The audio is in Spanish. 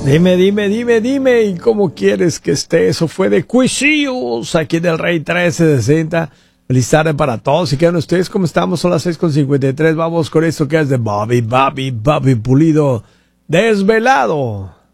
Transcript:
Dime, ¿y cómo quieres que esté? Eso fue de Cuisillos, aquí del Rey 1360. Feliz tarde para todos. ¿Y qué tal ustedes? ¿Cómo estamos? Son las 6:53. Vamos con esto que es de Bobby Pulido. Desvelado.